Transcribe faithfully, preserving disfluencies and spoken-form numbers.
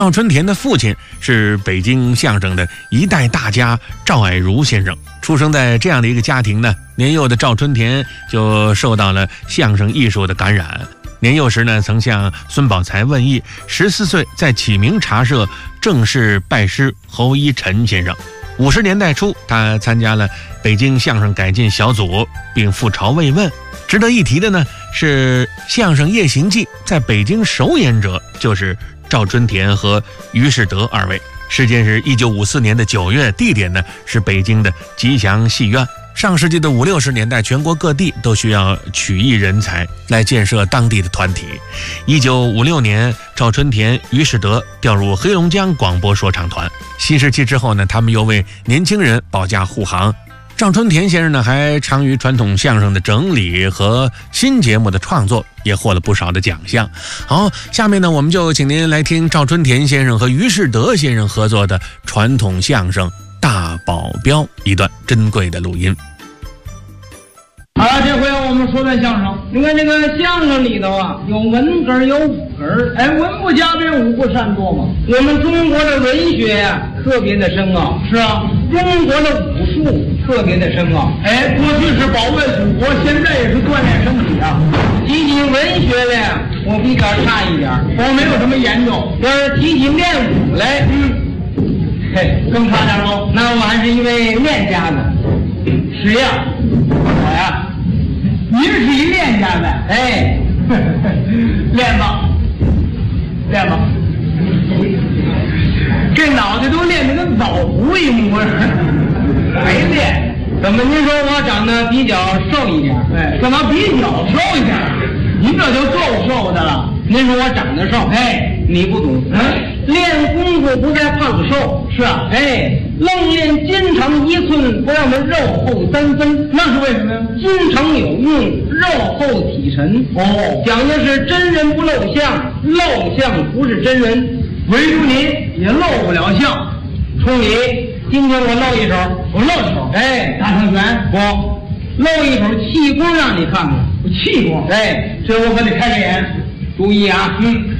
赵春田的父亲是北京相声的一代大家赵爱如先生。出生在这样的一个家庭呢，年幼的赵春田就受到了相声艺术的感染。年幼时呢，曾向孙宝才问艺，十四岁在启明茶社正式拜师侯一辰先生。五十年代初，他参加了北京相声改进小组，并赴朝慰问。值得一提的呢，是相声《夜行记》在北京首演者就是赵春田和于士德二位。时间是一九五四年的九月，地点呢是北京的吉祥戏院。上世纪的五六十年代，全国各地都需要曲艺人才来建设当地的团体。一九五六年，赵春田、于士德调入黑龙江广播说唱团。新时期之后呢，他们又为年轻人保驾护航。赵春田先生呢，还长于传统相声的整理和新节目的创作，也获了不少的奖项。好，下面呢，我们就请您来听赵春田先生和于士德先生合作的传统相声《大保镖》一段珍贵的录音。 好了，这回我们说段相声。你看这个相声里头啊，有文哏有武哏，哎，文不加鞭，武不擅多嘛。我们中国的文学呀、啊，特别的深奥。是啊，中国的武术特别的深奥。哎，过去是保卫祖国，现在也是锻炼身体啊。提起文学来呀，我比较差一点，我没有什么研究。要是提起练武来，嗯，嘿，更差点喽。那我还是一位练家子。谁呀？我呀。您是一练家子，哎，练吧，练吧，这脑袋都练得跟枣核一模样，还练？怎么您说我长得比较瘦一点？哎，干嘛比较瘦一点？您这就够瘦的了。您说我长得瘦，哎，你不懂，嗯，练功夫不在胖瘦，是啊，哎，愣练筋长一寸，不让我们肉厚三分，那是为什么呀？筋长有用，肉厚体沉。哦，讲的是真人不露相，露相不是真人，唯独您也露不了相。冲你，今天我露一手，我露一手，哎，大成拳，我露一手气功让你看看，气功，哎，这我可得开个眼。注意啊，嗯，